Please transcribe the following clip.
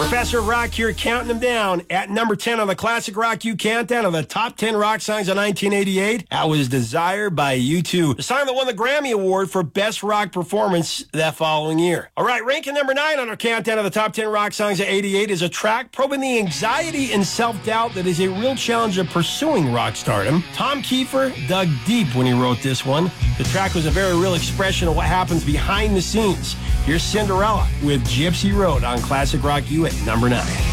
Professor of Rock here, counting them down. At number 10 on the Classic Rock U Countdown of the top 10 rock songs of 1988, that was Desire by U2. The song that won the Grammy Award for Best Rock Performance that following year. All right, ranking number 9 on our countdown of the top 10 rock songs of 88 is a track probing the anxiety and self-doubt that is a real challenge of pursuing rock stardom. Tom Kiefer dug deep when he wrote this one. The track was a very real expression of what happens behind the scenes. Here's Cinderella with Gypsy Road on Classic Rock U at number 9.